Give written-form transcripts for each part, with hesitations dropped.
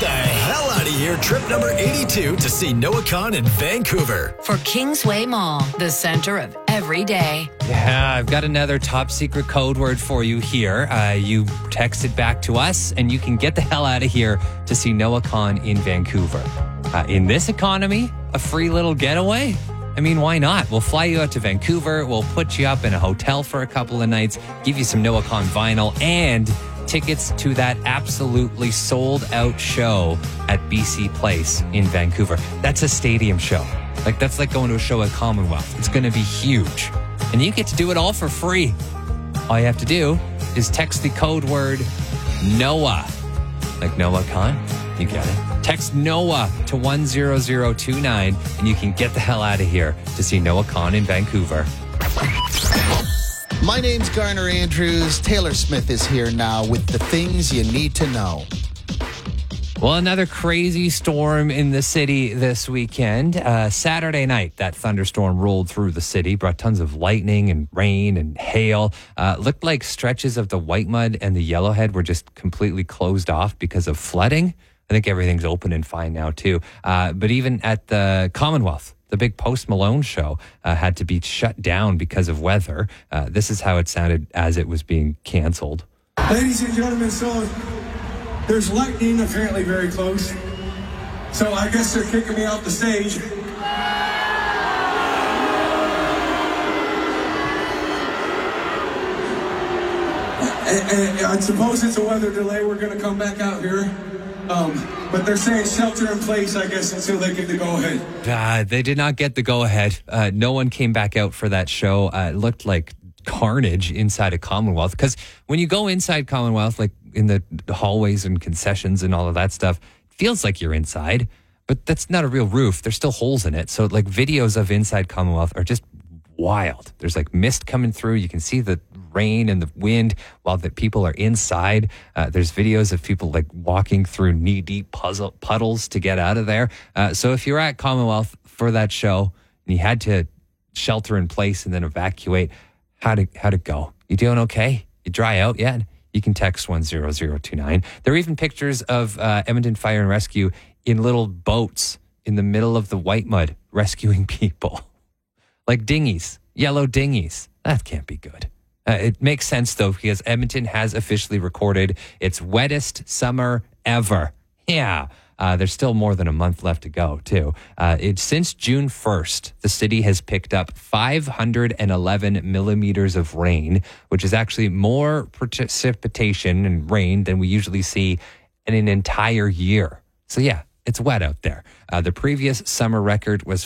the hell out of here. Trip number 82 to see Noah Khan in Vancouver. For Kingsway Mall, the center of every day. Yeah, I've got another top secret code word for you here. You text it back to us, and you can get the hell out of here to see Noah Khan in Vancouver. In this economy, a free little getaway? I mean, why not? We'll fly you out to Vancouver. We'll put you up in a hotel for a couple of nights, give you some Noah Khan vinyl, and tickets to that absolutely sold out show at BC Place in Vancouver. That's a stadium show. That's like going to a show at Commonwealth. It's going to be huge. And you get to do it all for free. All you have to do is text the code word NOAH. Like Noah Khan. You get it. Text NOAH to 10029 and you can get the hell out of here to see Noah Khan in Vancouver. My name's Garner Andrews. Taylor Smith is here now with the things you need to know. Well, another crazy storm in the city this weekend. Saturday night, that thunderstorm rolled through the city, brought tons of lightning and rain and hail. Looked like stretches of the Whitemud and the Yellowhead were just completely closed off because of flooding. I think everything's open and fine now, too. But even at the Commonwealth, the big Post Malone show had to be shut down because of weather. This is how it sounded as it was being canceled. Ladies and gentlemen, so there's lightning apparently very close. So I guess they're kicking me off the stage. And I suppose it's a weather delay. We're going to come back out here. But they're saying shelter in place, I guess, until they get the go-ahead. They did not get the go-ahead. No one came back out for that show. It looked like carnage inside of Commonwealth. Because when you go inside Commonwealth, like in the hallways and concessions and all of that stuff, it feels like you're inside. But that's not a real roof. There's still holes in it. So like videos of inside Commonwealth are just wild. There's like mist coming through. You can see the rain and the wind while the people are inside. There's videos of people like walking through knee-deep puddles to get out of there. So if you're at Commonwealth for that show and you had to shelter in place and then evacuate, how'd it go? You doing okay? You dry out yet? You can text 10029. There are even pictures of Edmonton Fire and Rescue in little boats in the middle of the Whitemud rescuing people. Like dinghies, yellow dinghies. That can't be good. It makes sense, though, because Edmonton has officially recorded its wettest summer ever. Yeah. There's still more than a month left to go, too. Since June 1st, the city has picked up 511 millimeters of rain, which is actually more precipitation and rain than we usually see in an entire year. So, yeah, it's wet out there. The previous summer record was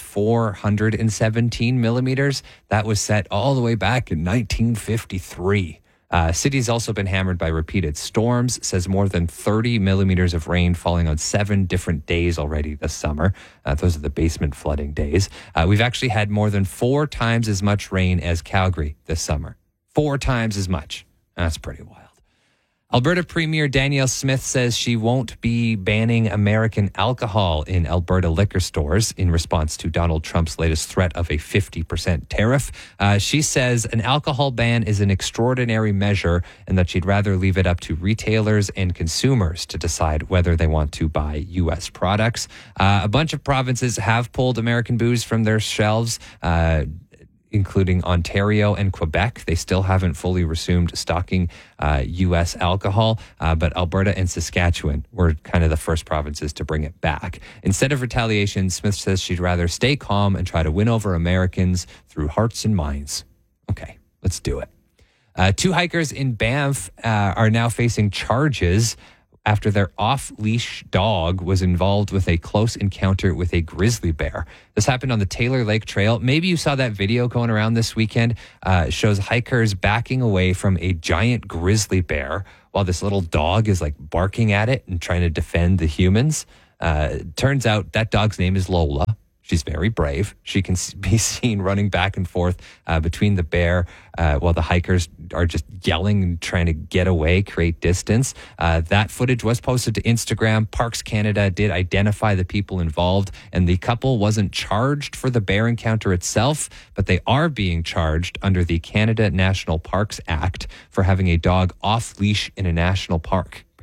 417 millimeters. That was set all the way back in 1953. City's also been hammered by repeated storms, says more than 30 millimeters of rain falling on 7 different days already this summer. Those are the basement flooding days. We've actually had more than 4 times as much rain as Calgary this summer. 4 times as much. That's pretty wild. Alberta Premier Danielle Smith says she won't be banning American alcohol in Alberta liquor stores in response to Donald Trump's latest threat of a 50% tariff. She says an alcohol ban is an extraordinary measure and that she'd rather leave it up to retailers and consumers to decide whether they want to buy U.S. products. A bunch of provinces have pulled American booze from their shelves, including Ontario and Quebec. They still haven't fully resumed stocking U.S. alcohol, but Alberta and Saskatchewan were kind of the first provinces to bring it back. Instead of retaliation, Smith says she'd rather stay calm and try to win over Americans through hearts and minds. Okay, let's do it. 2 hikers in Banff are now facing charges after their off-leash dog was involved with a close encounter with a grizzly bear. This happened on the Taylor Lake Trail. Maybe you saw that video going around this weekend. It shows hikers backing away from a giant grizzly bear while this little dog is like barking at it and trying to defend the humans. Turns out that dog's name is Lola. She's very brave. She can be seen running back and forth between the bear while the hikers are just yelling and trying to get away, create distance. That footage was posted to Instagram. Parks Canada did identify the people involved, and the couple wasn't charged for the bear encounter itself, but they are being charged under the Canada National Parks Act for having a dog off leash in a national park.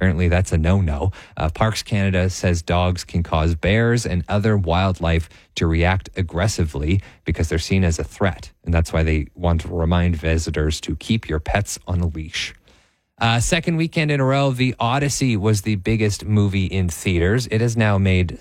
Apparently, that's a no-no. Parks Canada says dogs can cause bears and other wildlife to react aggressively because they're seen as a threat. And that's why they want to remind visitors to keep your pets on a leash. Second weekend in a row, The Odyssey was the biggest movie in theaters. It has now made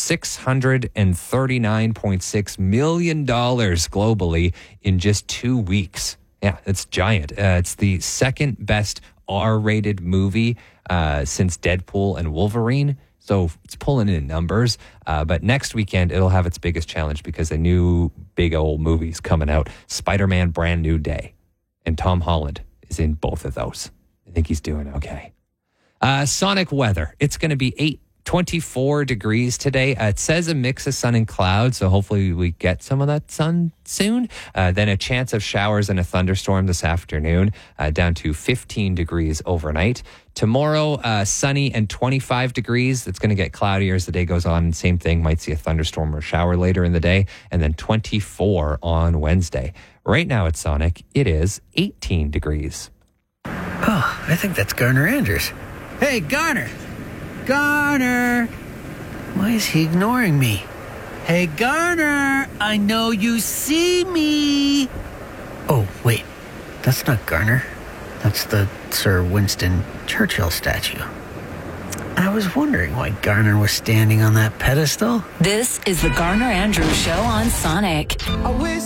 $639.6 million globally in just 2 weeks. Yeah, it's giant. It's the second best R-rated movie since Deadpool and Wolverine. So it's pulling in numbers. But next weekend, it'll have its biggest challenge because a new big old movie's coming out. Spider-Man Brand New Day. And Tom Holland is in both of those. I think he's doing okay. Sonic weather. It's going to be 24 degrees today. It says a mix of sun and clouds, so hopefully we get some of that sun soon. Then a chance of showers and a thunderstorm this afternoon, down to 15 degrees overnight. Tomorrow, sunny and 25 degrees. It's going to get cloudier as the day goes on. Same thing, might see a thunderstorm or shower later in the day. And then 24 on Wednesday. Right now at Sonic, it is 18 degrees. Oh, I think that's Garner Andrews. Hey, Garner! Garner! Why is he ignoring me? Hey, Garner! I know you see me! Oh, wait. That's not Garner. That's the Sir Winston Churchill statue. I was wondering why Garner was standing on that pedestal. This is the Garner Andrews Show on Sonic. I wish